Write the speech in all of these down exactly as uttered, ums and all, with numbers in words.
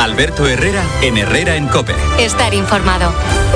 Alberto Herrera en Herrera en COPE. Estar informado.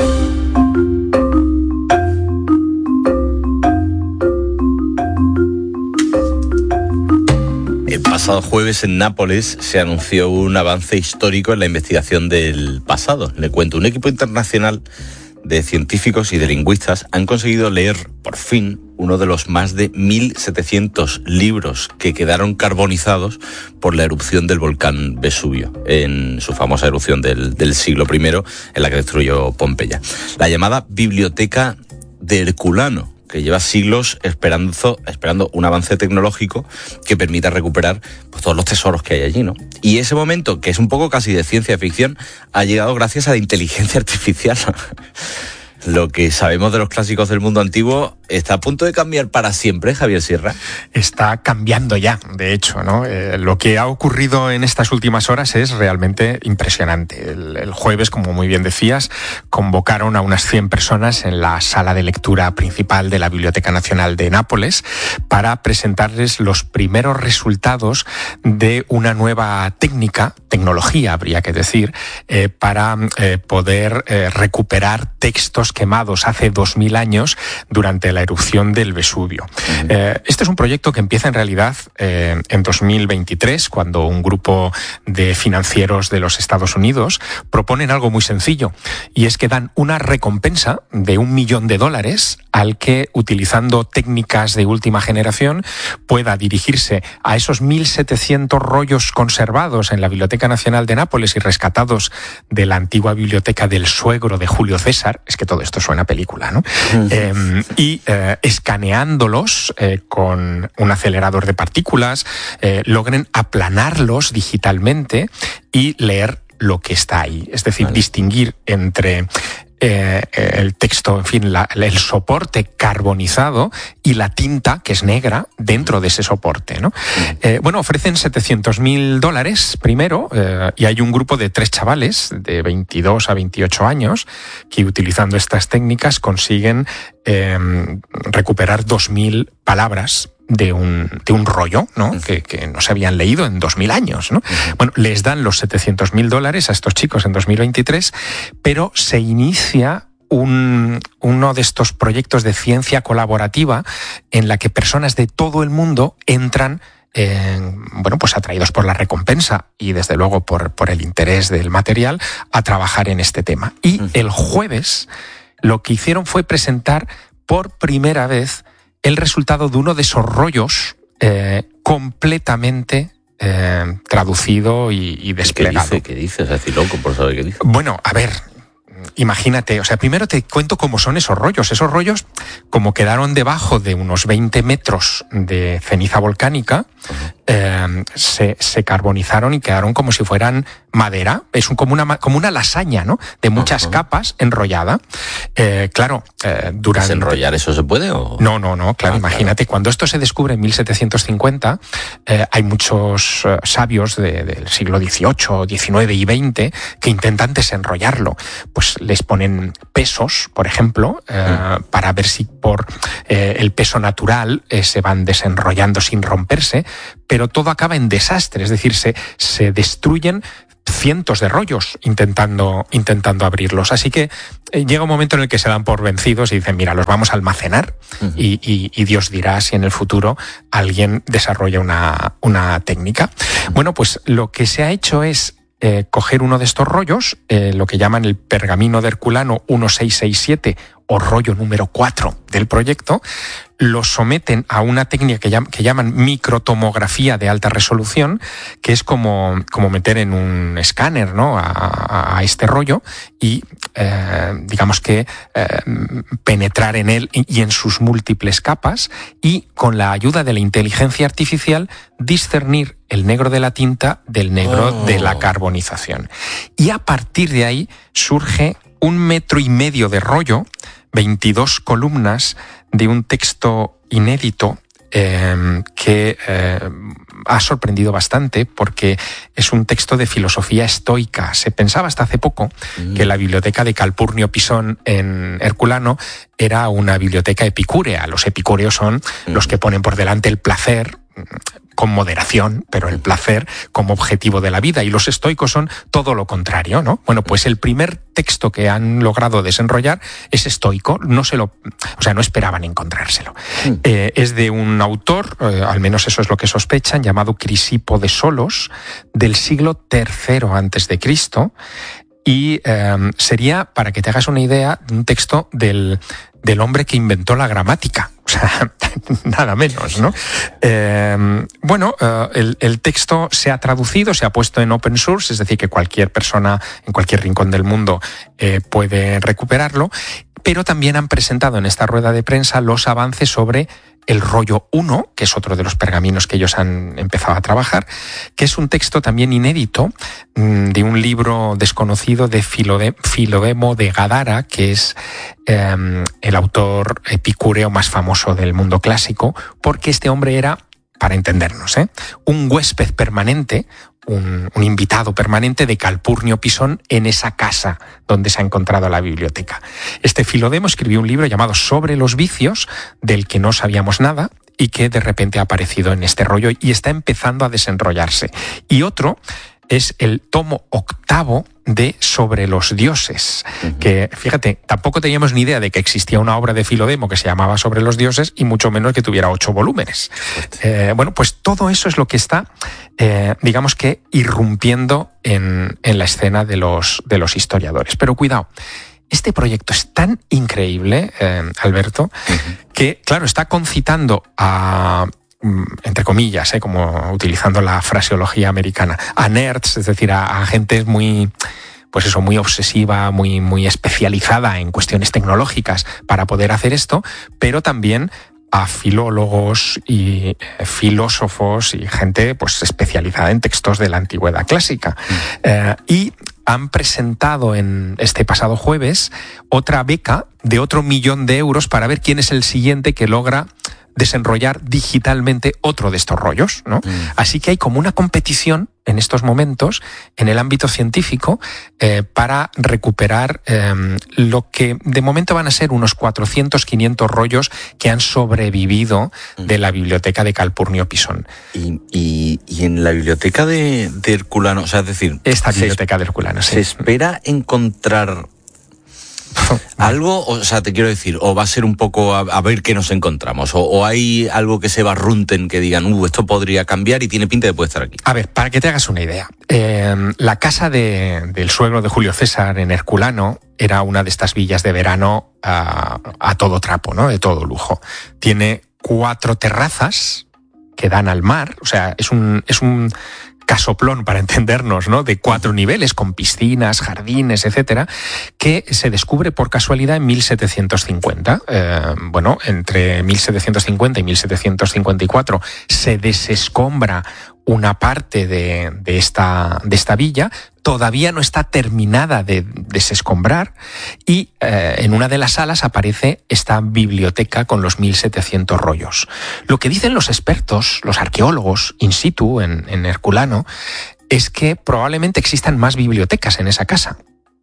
El pasado jueves en Nápoles se anunció un avance histórico en la investigación del pasado. Le cuento, un equipo internacional de científicos y de lingüistas han conseguido leer, por fin, uno de los más de mil setecientos libros que quedaron carbonizados por la erupción del volcán Vesubio, en su famosa erupción del, del siglo primero, en la que destruyó Pompeya. La llamada Biblioteca de Herculano, que lleva siglos esperando, esperando un avance tecnológico que permita recuperar pues, todos los tesoros que hay allí, ¿no? Y ese momento, que es un poco casi de ciencia ficción, ha llegado gracias a la inteligencia artificial. Lo que sabemos de los clásicos del mundo antiguo está a punto de cambiar para siempre, Javier Sierra. Está cambiando ya, de hecho, ¿no? Eh, lo que ha ocurrido en estas últimas horas es realmente impresionante. El, el jueves, como muy bien decías, convocaron a unas cien personas en la sala de lectura principal de la Biblioteca Nacional de Nápoles para presentarles los primeros resultados de una nueva técnica, tecnología habría que decir, eh, para eh, poder eh, recuperar textos quemados hace dos mil años durante la erupción del Vesubio. Uh-huh. Eh, este es un proyecto que empieza en realidad eh, en dos mil veintitrés, cuando un grupo de financieros de los Estados Unidos proponen algo muy sencillo, y es que dan una recompensa de un millón de dólares al que, utilizando técnicas de última generación, pueda dirigirse a esos mil setecientos rollos conservados en la Biblioteca Nacional de Nápoles y rescatados de la antigua biblioteca del suegro de Julio César. Es que todo esto suena a película, ¿no? Uh-huh. Eh, y eh, escaneándolos eh, con un acelerador de partículas, eh, logren aplanarlos digitalmente y leer lo que está ahí. Es decir, vale. distinguir entre Eh, el texto, en fin, la, el soporte carbonizado y la tinta, que es negra, dentro de ese soporte, ¿no? Eh, bueno, ofrecen setecientos mil dólares primero, eh, y hay un grupo de tres chavales de veintidós a veintiocho años que, utilizando estas técnicas, consiguen eh, recuperar dos mil palabras de un, de un rollo, ¿no? Que, que no se habían leído en dos mil años, ¿no? Bueno, les dan los setecientos mil dólares a estos chicos en dos mil veintitrés, pero se inicia un, uno de estos proyectos de ciencia colaborativa en la que personas de todo el mundo entran Eh, bueno, pues atraídos por la recompensa y desde luego por, por el interés del material, a trabajar en este tema. Y el jueves lo que hicieron fue presentar por primera vez el resultado de uno de esos rollos eh, completamente eh, traducido y, y desplegado. ¿Qué dice? ¿Qué dice? Es decir, loco por saber qué dice. Bueno, a ver, imagínate, o sea, primero te cuento cómo son esos rollos. Esos rollos, como quedaron debajo de unos veinte metros de ceniza volcánica, uh-huh. eh, se, se carbonizaron y quedaron como si fueran madera. Es un, como, una, como una lasaña, ¿no? De muchas uh-huh. capas enrollada. Eh, claro, eh, durante... ¿Enrollar eso se puede o...? No, no, no, claro, ah, imagínate, claro. Cuando esto se descubre en mil setecientos cincuenta, eh, hay muchos eh, sabios de, del siglo dieciocho, diecinueve y veinte que intentan desenrollarlo. Pues les ponen pesos, por ejemplo, eh, mm. para ver si por eh, el peso natural eh, se van desenrollando sin romperse, pero todo acaba en desastre, es decir, se, se destruyen cientos de rollos intentando, intentando abrirlos. Así que eh, llega un momento en el que se dan por vencidos y dicen, mira, los vamos a almacenar uh-huh. y, y, y Dios dirá si en el futuro alguien desarrolla una, una técnica. Uh-huh. Bueno, pues lo que se ha hecho es Eh, coger uno de estos rollos, eh, lo que llaman el pergamino de Herculano dieciséis sesenta y siete o rollo número cuatro del proyecto, lo someten a una técnica que, llam- que llaman microtomografía de alta resolución, que es como, como meter en un escáner, ¿no? a, a, a este rollo y eh, digamos que eh, penetrar en él y, y en sus múltiples capas, y con la ayuda de la inteligencia artificial discernir el negro de la tinta del negro oh. de la carbonización. Y a partir de ahí surge un metro y medio de rollo, veintidós columnas de un texto inédito eh, que eh, ha sorprendido bastante, porque es un texto de filosofía estoica. Se pensaba hasta hace poco mm. que la biblioteca de Calpurnio Pisón en Herculano era una biblioteca epicúrea. Los epicúreos son mm. los que ponen por delante el placer con moderación, pero el placer como objetivo de la vida. Y los estoicos son todo lo contrario, ¿no? Bueno, pues el primer texto que han logrado desenrollar es estoico, no se lo, o sea, no esperaban encontrárselo. Mm. Eh, es de un autor, eh, al menos eso es lo que sospechan, llamado Crisipo de Solos, del siglo tercero antes de Cristo, y eh, sería, para que te hagas una idea, un texto del, del hombre que inventó la gramática. O sea, nada menos, ¿no? Eh, bueno, eh, el, el texto se ha traducido, se ha puesto en open source, es decir, que cualquier persona en cualquier rincón del mundo eh, puede recuperarlo, pero también han presentado en esta rueda de prensa los avances sobre el rollo uno, que es otro de los pergaminos que ellos han empezado a trabajar, que es un texto también inédito de un libro desconocido de Filode- Filodemo de Gadara, que es eh, el autor epicúreo más famoso del mundo clásico, porque este hombre era, para entendernos, ¿eh? un huésped permanente, un, un invitado permanente de Calpurnio Pisón en esa casa donde se ha encontrado la biblioteca. Este Filodemo escribió un libro llamado Sobre los vicios, del que no sabíamos nada y que de repente ha aparecido en este rollo y está empezando a desenrollarse. Y otro es el tomo octavo de Sobre los dioses, uh-huh. que, fíjate, tampoco teníamos ni idea de que existía una obra de Filodemo que se llamaba Sobre los dioses y mucho menos que tuviera ocho volúmenes. Eh, bueno, pues todo eso es lo que está, eh, digamos que, irrumpiendo en, en la escena de los, de los historiadores. Pero cuidado, este proyecto es tan increíble, eh, Alberto, uh-huh. que, claro, está concitando a, entre comillas, ¿eh? como utilizando la fraseología americana, a nerds, es decir, a, a gente muy, pues eso, muy obsesiva, muy, muy especializada en cuestiones tecnológicas para poder hacer esto, pero también a filólogos y filósofos y gente pues especializada en textos de la antigüedad clásica. Mm. Eh, y han presentado en este pasado jueves otra beca de otro millón de euros para ver quién es el siguiente que logra desenrollar digitalmente otro de estos rollos, ¿no? Mm. Así que hay como una competición en estos momentos en el ámbito científico eh, para recuperar eh, lo que de momento van a ser unos cuatrocientos, quinientos rollos que han sobrevivido mm. de la biblioteca de Calpurnio Pisón. Y, y, y en la biblioteca de, de Herculano, o sea, es decir... Esta biblioteca de Herculano, sí. ¿Se espera encontrar algo? O sea, te quiero decir, o va a ser un poco a, a ver qué nos encontramos, o, o hay algo que se barrunten que digan, uh, esto podría cambiar y tiene pinta de poder estar aquí. A ver, para que te hagas una idea, eh, la casa de, del suegro de Julio César en Herculano era una de estas villas de verano a, a todo trapo, ¿no? De todo lujo. Tiene cuatro terrazas que dan al mar, o sea, es un, es un casoplón, para entendernos, ¿no? De cuatro niveles, con piscinas, jardines, etcétera, que se descubre por casualidad en mil setecientos cincuenta. Eh, bueno, entre mil setecientos cincuenta y mil setecientos cincuenta y cuatro se desescombra una parte de, de, esta, de esta villa, todavía no está terminada de desescombrar y eh, en una de las salas aparece esta biblioteca con los mil setecientos rollos. Lo que dicen los expertos, los arqueólogos in situ en, en Herculano, es que probablemente existan más bibliotecas en esa casa.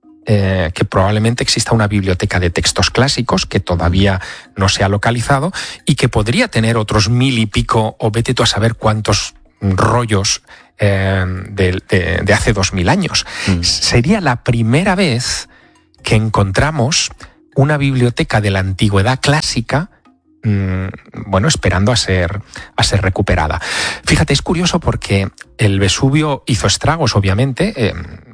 Eh, que probablemente exista una biblioteca de textos clásicos que todavía no se ha localizado y que podría tener otros mil y pico, o vete tú a saber cuántos rollos eh, de, de, de hace dos mil años. Mm. Sería la primera vez que encontramos una biblioteca de la antigüedad clásica, mmm, bueno, esperando a ser, a ser recuperada. Fíjate, es curioso porque el Vesubio hizo estragos, obviamente, eh,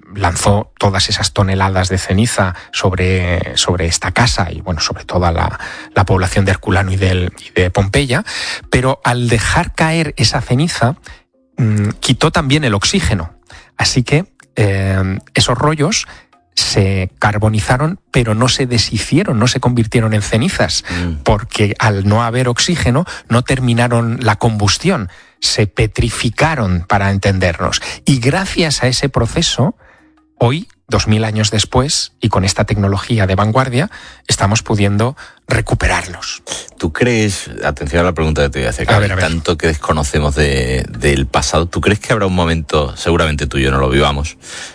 lanzó todas esas toneladas de ceniza sobre, sobre esta casa y, bueno, sobre toda la, la población de Herculano y, del, y de Pompeya, pero al dejar caer esa ceniza, mmm, quitó también el oxígeno. Así que eh, esos rollos se carbonizaron, pero no se deshicieron, no se convirtieron en cenizas, mm. porque al no haber oxígeno no terminaron la combustión, se petrificaron, para entendernos. Y gracias a ese proceso, hoy, dos mil años después, y con esta tecnología de vanguardia, estamos pudiendo recuperarlos. ¿Tú crees, atención a la pregunta que te voy a hacer, que a ver, a ver. tanto que desconocemos de, del pasado, ¿tú crees que habrá un momento, seguramente tú y yo no lo vivamos,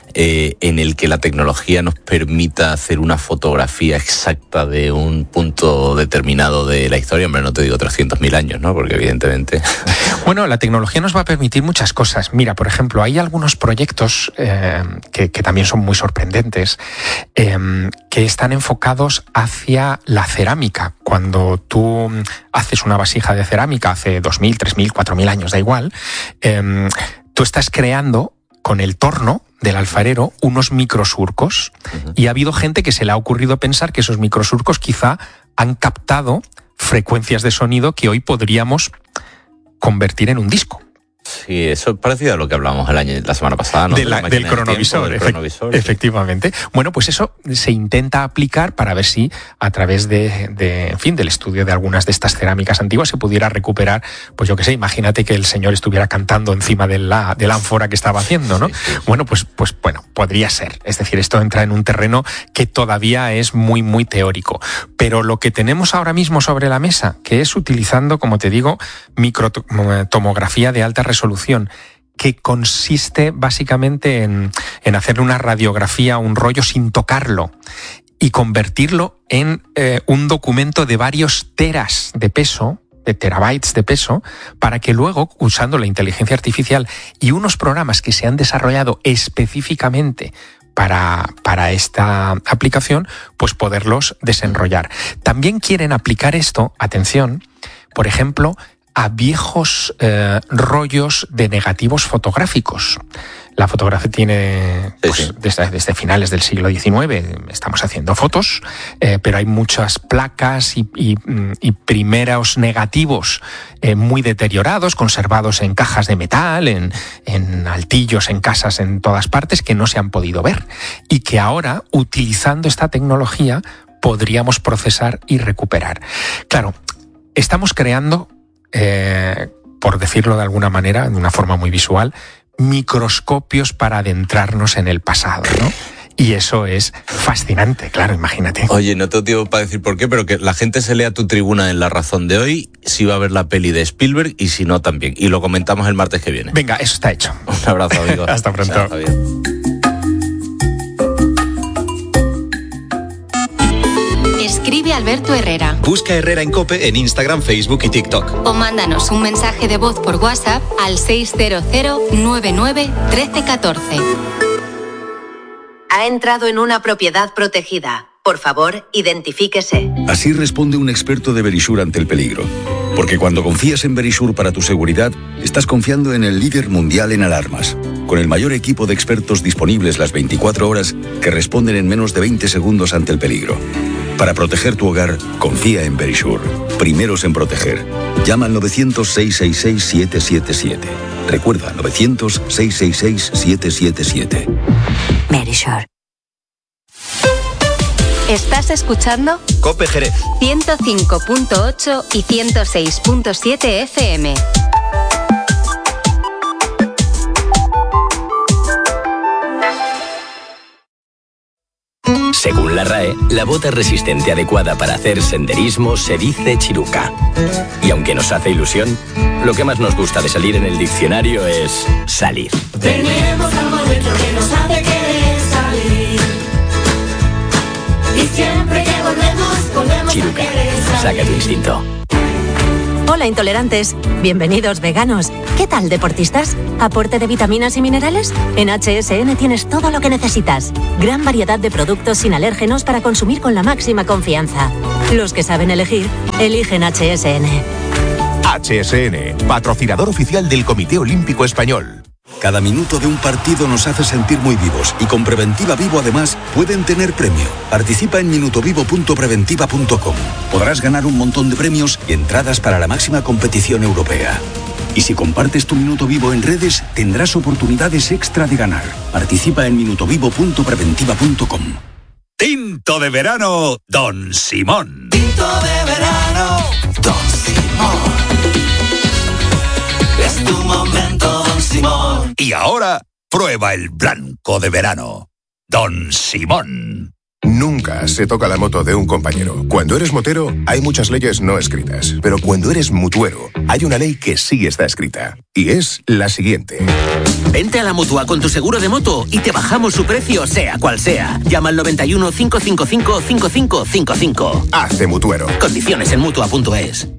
eh, en el que la tecnología nos permita hacer una fotografía exacta de un punto determinado de la historia? Hombre, no te digo trescientos mil años, ¿no? Porque evidentemente... Bueno, la tecnología nos va a permitir muchas cosas. Mira, por ejemplo, hay algunos proyectos eh, que, que también son muy sorprendentes, eh, que están enfocados hacia la cerámica. Cuando tú haces una vasija de cerámica hace dos mil, tres mil, cuatro mil años, da igual, eh, tú estás creando con el torno del alfarero unos microsurcos. Uh-huh. Y ha habido gente que se le ha ocurrido pensar que esos microsurcos quizá han captado frecuencias de sonido que hoy podríamos convertir en un disco. Sí, eso es parecido a lo que hablábamos el año, la semana pasada, ¿no? De la, de del cronovisor, tiempo, del cronovisor efe- sí. Efectivamente. Bueno, pues eso se intenta aplicar para ver si a través de, de, en fin, del estudio de algunas de estas cerámicas antiguas se pudiera recuperar, pues yo qué sé, imagínate que el señor estuviera cantando encima de la, de la ánfora que estaba haciendo, ¿no? Sí, sí, sí. Bueno, pues, pues bueno, podría ser. Es decir, esto entra en un terreno que todavía es muy, muy teórico. Pero lo que tenemos ahora mismo sobre la mesa, que es utilizando, como te digo, microtomografía de alta resolución, solución que consiste básicamente en, en hacerle una radiografía a un rollo sin tocarlo y convertirlo en eh, un documento de varios teras de peso, de terabytes de peso, para que luego, usando la inteligencia artificial y unos programas que se han desarrollado específicamente para, para esta aplicación, pues poderlos desenrollar. También quieren aplicar esto, atención, por ejemplo, a viejos eh, rollos de negativos fotográficos. La fotografía tiene, pues, sí, sí. Desde, desde finales del siglo diecinueve, estamos haciendo fotos, eh, pero hay muchas placas y, y, y primeros negativos eh, muy deteriorados, conservados en cajas de metal, en, en altillos, en casas, en todas partes, que no se han podido ver. Y que ahora, utilizando esta tecnología, podríamos procesar y recuperar. Claro, estamos creando... Eh, por decirlo de alguna manera, de una forma muy visual, microscopios para adentrarnos en el pasado, ¿no? Y eso es fascinante, claro, imagínate. Oye, no tengo tiempo para decir por qué, pero que la gente se lea tu tribuna en La Razón de hoy, si va a ver la peli de Spielberg y si no también. Y lo comentamos el martes que viene. Venga, eso está hecho. Un abrazo, amigo. Hasta pronto. Chao, Javier. Escribe Alberto Herrera. Busca Herrera en COPE en Instagram, Facebook y TikTok. O mándanos un mensaje de voz por WhatsApp al seis cero cero nueve nueve uno tres uno cuatro. Ha entrado en una propiedad protegida. Por favor, identifíquese. Así responde un experto de Verisure ante el peligro. Porque cuando confías en Verisure para tu seguridad, estás confiando en el líder mundial en alarmas. Con el mayor equipo de expertos disponibles las veinticuatro horas que responden en menos de veinte segundos ante el peligro. Para proteger tu hogar, confía en Verisure. Primeros en proteger. Llama al novecientos, seiscientos sesenta y seis, siete siete siete. Recuerda, novecientos, seiscientos sesenta y seis, siete siete siete. Verisure. ¿Estás escuchando? COPE Jerez. ciento cinco punto ocho y ciento seis punto siete F M. Según la R A E, la bota resistente adecuada para hacer senderismo se dice chiruca. Y aunque nos hace ilusión, lo que más nos gusta de salir en el diccionario es salir. Tenemos algo dentro que nos hace querer salir. Y siempre que volvemos, volvemos Chiruca, a querer salir. saca tu instinto. Hola, intolerantes. Bienvenidos, veganos. ¿Qué tal, deportistas? ¿Aporte de vitaminas y minerales? En H S N tienes todo lo que necesitas. Gran variedad de productos sin alérgenos para consumir con la máxima confianza. Los que saben elegir, eligen H S N. H S N, patrocinador oficial del Comité Olímpico Español. Cada minuto de un partido nos hace sentir muy vivos y con Preventiva Vivo además pueden tener premio. Participa en minutovivo punto preventiva punto com. Podrás ganar un montón de premios y entradas para la máxima competición europea. Y si compartes tu minuto vivo en redes, tendrás oportunidades extra de ganar. Participa en minutovivo punto preventiva punto com. Tinto de verano, Don Simón. Tinto de verano, Don Simón. Es tu momento, Don Simón. Y ahora, prueba el blanco de verano, Don Simón. Nunca se toca la moto de un compañero. Cuando eres motero, hay muchas leyes no escritas. Pero cuando eres mutuero, hay una ley que sí está escrita. Y es la siguiente. Vente a la Mutua con tu seguro de moto y te bajamos su precio, sea cual sea. Llama al noventa y uno, cinco cinco cinco, cinco cinco cinco cinco. Hace Mutuero. Condiciones en Mutua punto es.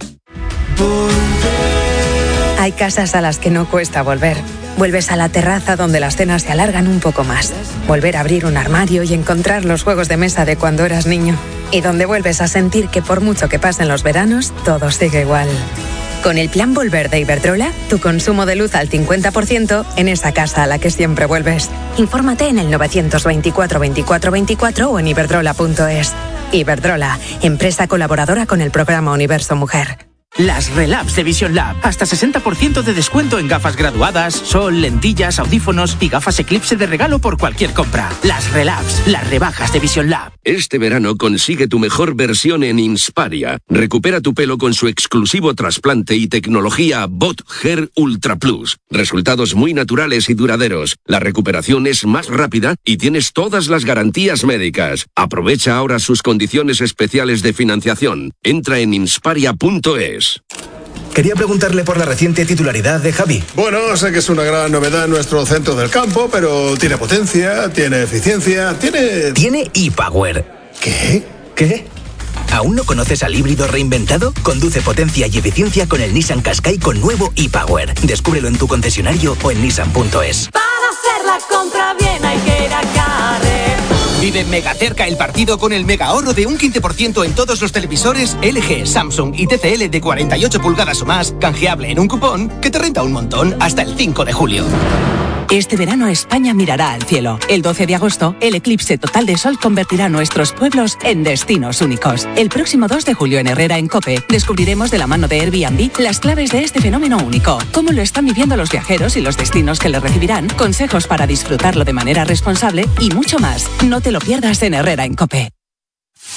Hay casas a las que no cuesta volver. Vuelves a la terraza donde las cenas se alargan un poco más. Volver a abrir un armario y encontrar los juegos de mesa de cuando eras niño. Y donde vuelves a sentir que por mucho que pasen los veranos, todo sigue igual. Con el plan Volver de Iberdrola, tu consumo de luz al cincuenta por ciento en esa casa a la que siempre vuelves. Infórmate en el novecientos veinticuatro veinticuatro veinticuatro o en iberdrola punto es. Iberdrola, empresa colaboradora con el programa Universo Mujer. Las Relabs de Vision Lab. Hasta sesenta por ciento de descuento en gafas graduadas, sol, lentillas, audífonos y gafas Eclipse de regalo por cualquier compra. Las Relabs, las rebajas de Vision Lab. Este verano consigue tu mejor versión en Insparia. Recupera tu pelo con su exclusivo trasplante y tecnología Bot Hair Ultra Plus. Resultados muy naturales y duraderos. La recuperación es más rápida y tienes todas las garantías médicas. Aprovecha ahora sus condiciones especiales de financiación. Entra en insparia punto es. Quería preguntarle por la reciente titularidad de Javi. Bueno, sé que es una gran novedad en nuestro centro del campo, pero tiene potencia, tiene eficiencia, tiene... Tiene ePower. ¿Qué? ¿Qué? ¿Aún no conoces al híbrido reinventado? Conduce potencia y eficiencia con el Nissan Qashqai con nuevo ePower. Descúbrelo en tu concesionario o en nissan punto es. Para hacer la compra bien hay que ir a Carrer. Vive mega cerca el partido con el mega ahorro de un quince por ciento en todos los televisores L G, Samsung y T C L de cuarenta y ocho pulgadas o más, canjeable en un cupón que te renta un montón hasta el cinco de julio. Este verano España mirará al cielo. El doce de agosto, el eclipse total de sol convertirá nuestros pueblos en destinos únicos. El próximo dos de julio en Herrera en COPE descubriremos de la mano de Airbnb las claves de este fenómeno único, cómo lo están viviendo los viajeros y los destinos que le recibirán, consejos para disfrutarlo de manera responsable y mucho más. No te lo pierdas en Herrera en COPE.